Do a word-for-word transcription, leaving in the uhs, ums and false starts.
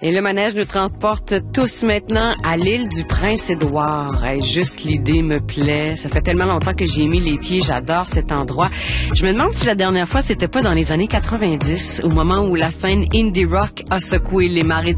Et le manège nous transporte tous maintenant à l'île du Prince-Édouard. Hey, juste l'idée me plaît. Ça fait tellement longtemps que j'y ai mis les pieds. J'adore cet endroit. Je me demande si la dernière fois, c'était pas dans les années quatre-vingt-dix, au moment où la scène indie rock a secoué les marées